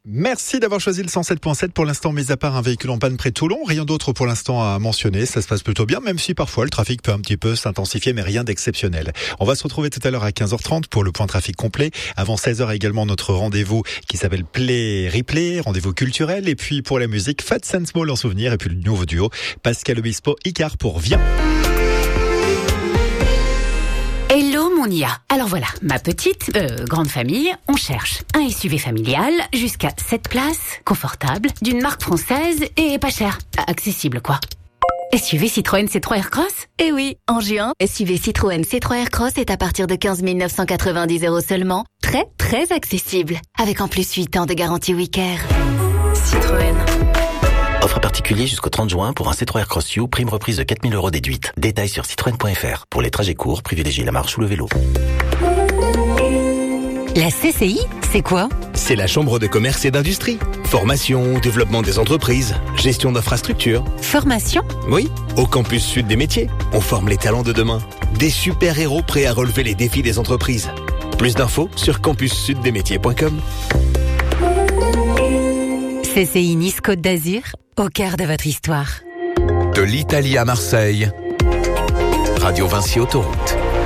Merci d'avoir choisi le 107.7. Pour l'instant, mis à part un véhicule en panne près de Toulon, rien d'autre pour l'instant à mentionner. Ça se passe plutôt bien, même si parfois le trafic peut un petit peu s'intensifier, mais rien d'exceptionnel. On va se retrouver tout à l'heure à 15h30 pour le point trafic complet. Avant 16h également notre rendez-vous qui s'appelle Play Replay, rendez-vous culturel. Et puis pour la musique, Fat and Small en souvenir. Et puis le nouveau duo, Pascal Obispo, Icar pour Viens. Hello mon IA. Alors voilà, ma petite, grande famille, on cherche un SUV familial jusqu'à 7 places, confortable, d'une marque française et pas cher. Accessible quoi. SUV Citroën C3 Aircross ? Eh oui, en juin, SUV Citroën C3 Aircross est à partir de 15 990 € seulement. Très, très accessible. Avec en plus 8 ans de garantie WeCare. Citroën. Offre particulier jusqu'au 30 juin pour un C3 Aircross U, prime reprise de 4 000 € déduite. Détails sur citroën.fr. Pour les trajets courts, privilégiez la marche ou le vélo. La CCI, c'est quoi ? C'est la Chambre de commerce et d'industrie. Formation, développement des entreprises, gestion d'infrastructures. Formation ? Oui, au campus sud des métiers, on forme les talents de demain. Des super-héros prêts à relever les défis des entreprises. Plus d'infos sur campussudesmétiers.com. CCI Nice Côte d'Azur, au cœur de votre histoire. De l'Italie à Marseille, Radio Vinci Autoroute.